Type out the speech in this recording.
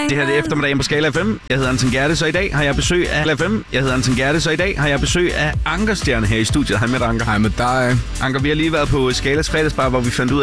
Det her det er eftermiddagen på Skala FM. Jeg hedder Anton Gertes, og i dag har jeg besøg af FM. Jeg hedder Anton Gertes, og i dag har jeg besøg af Ankerstjerne her i studiet. Hej med dig, Anker. Hej med dig. Anker, vi har lige været på Skalas fredagsbar, hvor vi fandt ud